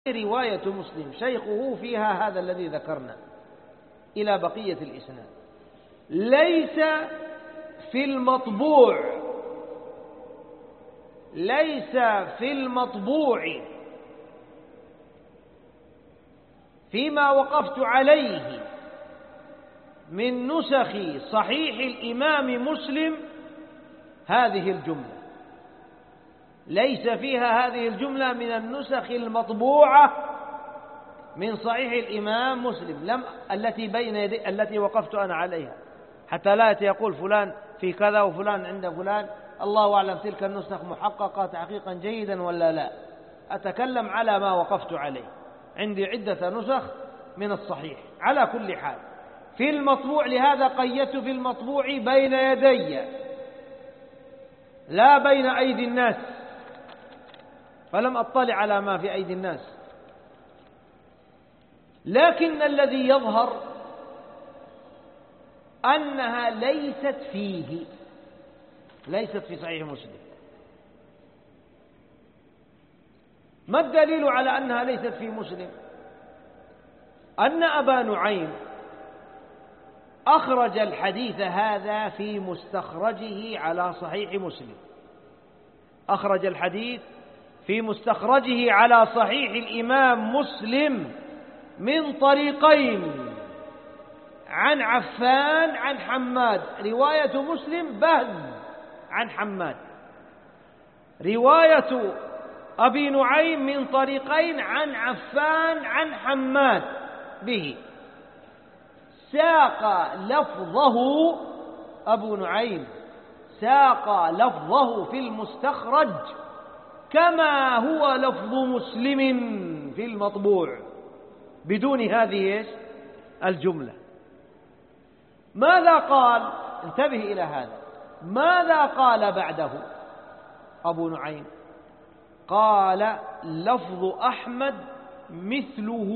رواية مسلم شيخه فيها هذا الذي ذكرنا إلى بقية الإسناد. ليس في المطبوع فيما وقفت عليه من نسخ صحيح الإمام مسلم هذه الجملة، ليس فيها هذه الجملة من النسخ المطبوعة من صحيح الإمام مسلم التي بين يدي التي وقفت أنا عليها، حتى لا يقول فلان في كذا وفلان عند فلان، الله أعلم تلك النسخ محققة تحقيقا جيدا ولا لا. أتكلم على ما وقفت عليه، عندي عدة نسخ من الصحيح. على كل حال في المطبوع، لهذا قيدت في المطبوع بين يدي لا بين أيدي الناس، فلم أطلع على ما في أيدي الناس. لكن الذي يظهر أنها ليست في صحيح مسلم. ما الدليل على أنها ليست في مسلم؟ أن أبا نعيم أخرج الحديث هذا في مستخرجه على صحيح مسلم، أخرج الحديث في مستخرجه على صحيح الإمام مسلم من طريقين عن عفان عن حماد. رواية مسلم بهز عن حماد، رواية أبي نعيم من طريقين عن عفان عن حماد به. ساق لفظه أبو نعيم، ساق لفظه في المستخرج كما هو لفظ مسلم في المطبوع بدون هذه الجملة. ماذا قال؟ انتبه إلى هذا. ماذا قال بعده أبو نعيم؟ قال لفظ أحمد مثله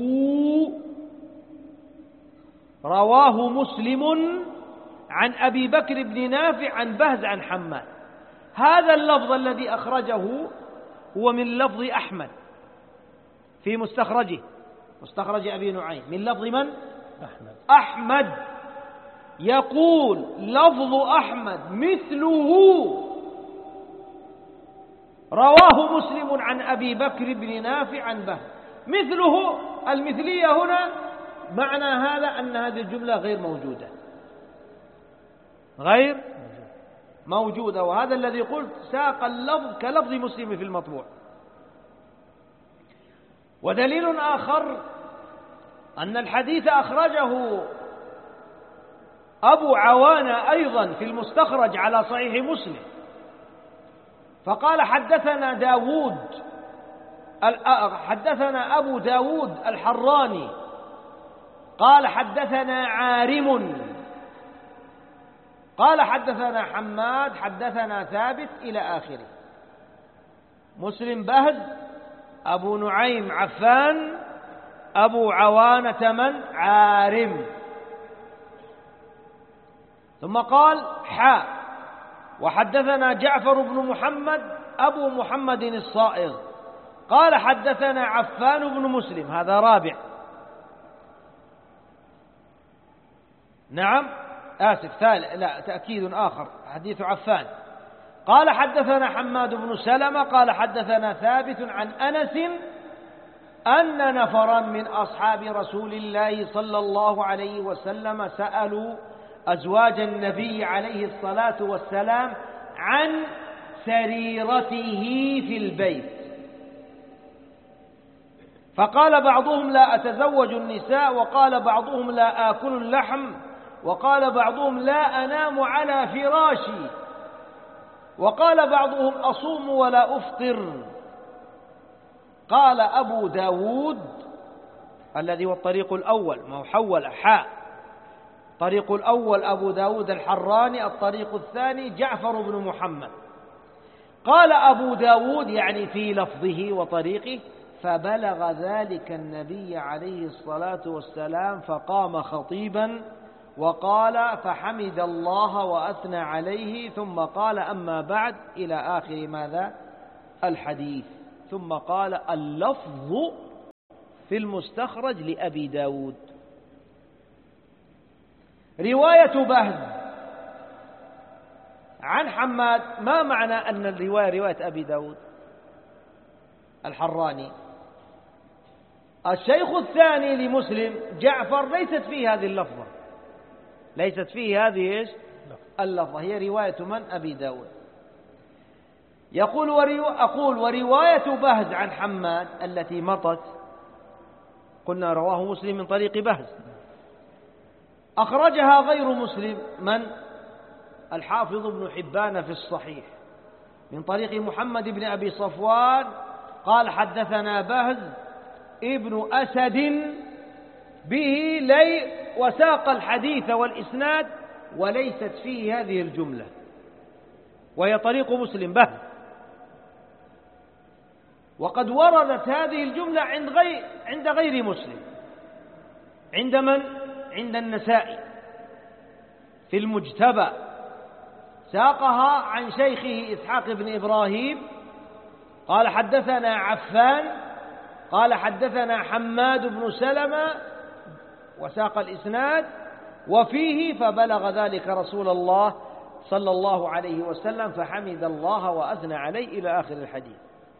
رواه مسلم عن أبي بكر بن نافع عن بهز عن حماد. هذا اللفظ الذي أخرجه هو من لفظ أحمد في مستخرجه، مستخرج أبي نعيم، من لفظ من؟ أحمد. يقول لفظ أحمد مثله رواه مسلم عن أبي بكر بن نافع عن بهز. مثله، المثلية هنا معنى هذا أن هذه الجملة غير موجودة، غير موجودة. وهذا الذي قلت ساق اللفظ كلفظ مسلم في المطبوع. ودليل آخر أن الحديث أخرجه أبو عوانة أيضا في المستخرج على صحيح مسلم، فقال حدثنا داود، حدثنا أبو داود الحراني قال حدثنا عارم قال حدثنا حماد حدثنا ثابت إلى آخره. مسلم بهز، أبو نعيم عفان، أبو عوانة من؟ عارم. ثم قال حاء وحدثنا جعفر بن محمد أبو محمد الصائغ قال حدثنا عفان بن مسلم، هذا رابع. نعم آسف ثالث، لا تأكيد آخر، حديث عفان. قال حدثنا حماد بن سلمة قال حدثنا ثابت عن أنس أن نفرا من أصحاب رسول الله صلى الله عليه وسلم سألوا أزواج النبي عليه الصلاة والسلام عن سريرته في البيت، فقال بعضهم لا أتزوج النساء، وقال بعضهم لا آكل اللحم، وقال بعضهم لا أنام على فراشي، وقال بعضهم أصوم ولا أفطر. قال أبو داود الذي هو الطريق الأول، ما هو حول حاء، الطريق الأول أبو داود الحراني، الطريق الثاني جعفر بن محمد. قال أبو داود يعني في لفظه وطريقه فبلغ ذلك النبي عليه الصلاة والسلام فقام خطيبا وقال فحمد الله وأثنى عليه ثم قال أما بعد إلى آخر ماذا؟ الحديث. ثم قال اللفظ في المستخرج لأبي داود. رواية بهز عن حماد، ما معنى أن الرواية رواية أبي داود الحراني؟ الشيخ الثاني لمسلم جعفر ليست فيه هذه اللفظة، ليست فيه هذه اللفظة، هي رواية من؟ أبي داود. يقول أقول ورواية بهز عن حماد التي مضت قلنا رواه مسلم من طريق بهز، أخرجها غير مسلم من؟ الحافظ ابن حبان في الصحيح من طريق محمد بن أبي صفوان قال حدثنا بهز ابن أسد به لي، وساق الحديث والإسناد وليست فيه هذه الجملة، وهي طريق مسلم بهز. وقد وردت هذه الجملة عند غير مسلم، عند من؟ عند النسائي في المجتبى، ساقها عن شيخه إسحاق بن إبراهيم قال حدثنا عفان قال حدثنا حماد بن سلمة، وساق الإسناد وفيه فبلغ ذلك رسول الله صلى الله عليه وسلم فحمد الله وأثنى عليه إلى آخر الحديث.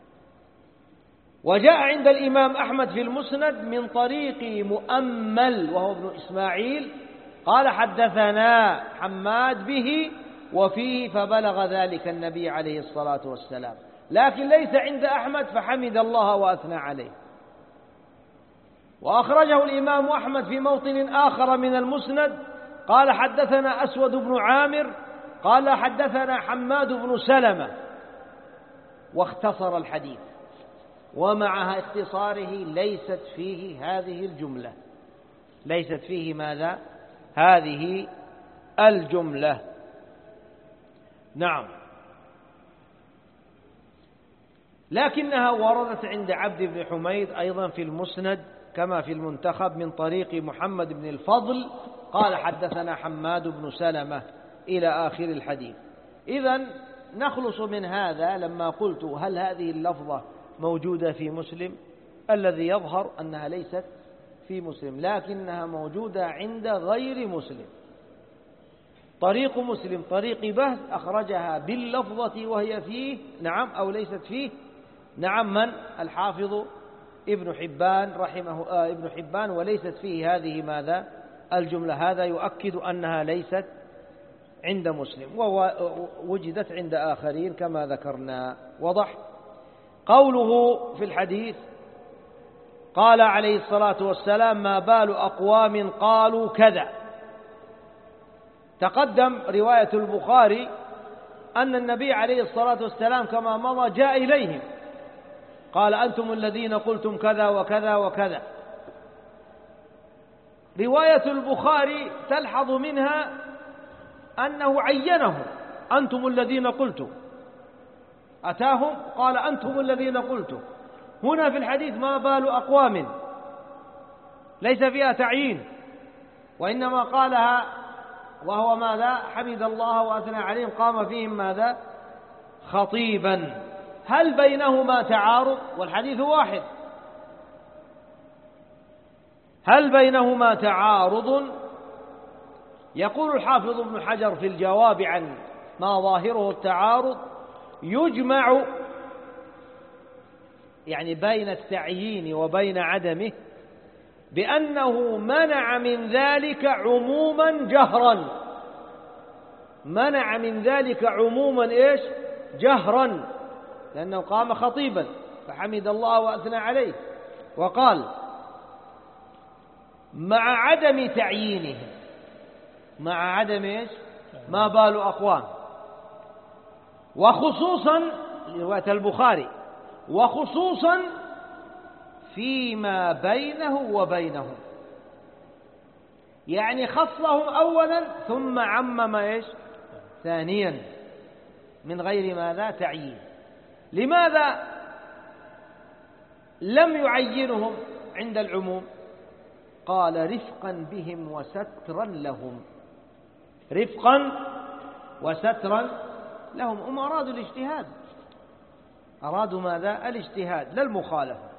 وجاء عند الإمام أحمد في المسند من طريق مؤمل وهو ابن إسماعيل قال حدثنا حماد به وفيه فبلغ ذلك النبي عليه الصلاة والسلام، لكن ليس عند أحمد فحمد الله وأثنى عليه. وأخرجه الإمام أحمد في موطن آخر من المسند قال حدثنا أسود بن عامر قال حدثنا حماد بن سلمة، واختصر الحديث، ومع اختصاره ليست فيه هذه الجملة، ليست فيه ماذا؟ هذه الجملة. نعم، لكنها وردت عند عبد بن حميد أيضا في المسند كما في المنتخب من طريق محمد بن الفضل قال حدثنا حماد بن سلمة إلى آخر الحديث. إذن نخلص من هذا لما قلت هل هذه اللفظة موجودة في مسلم؟ الذي يظهر أنها ليست في مسلم، لكنها موجودة عند غير مسلم. طريق مسلم طريق بهز أخرجها باللفظة وهي فيه، نعم، أو ليست فيه، نعم، من؟ الحافظ ابن حبان رحمه ابن حبان، وليست فيه هذه ماذا؟ الجملة. هذا يؤكد أنها ليست عند مسلم، ووجدت عند آخرين كما ذكرنا. وضح قوله في الحديث قال عليه الصلاة والسلام ما بال أقوام قالوا كذا. تقدم رواية البخاري أن النبي عليه الصلاة والسلام كما مضى جاء إليهم قال أنتم الذين قلتم كذا وكذا وكذا. رواية البخاري تلحظ منها أنه عينهم، أنتم الذين قلتم، أتاهم قال أنتم الذين قلتم. هنا في الحديث ما بال أقوام ليس فيها تعيين، وإنما قالها وهو ماذا؟ حمد الله وأثنى عليهم، قام فيهم ماذا؟ خطيبا. هل بينهما تعارض؟ والحديث واحد. هل بينهما تعارض؟ يقول الحافظ ابن حجر في الجواب عن ما ظاهره التعارض يجمع يعني بين التعيين وبين عدمه بأنه منع من ذلك عموما جهرا، منع من ذلك عموما إيش؟ جهرا، لأنه قام خطيبا فحمد الله وأثنى عليه. وقال مع عدم تعيينه، مع عدم إيش؟ ما بال أقوام، وخصوصا رواية البخاري، وخصوصا فيما بينه وبينهم، يعني خصهم أولا ثم عمم إيش؟ ثانيا، من غير ماذا؟ تعيين. لماذا لم يعينهم عند العموم؟ قال رفقا بهم وسترا لهم، رفقا وسترا لهم. هم أرادوا الاجتهاد، أرادوا ماذا؟ الاجتهاد لا المخالفة.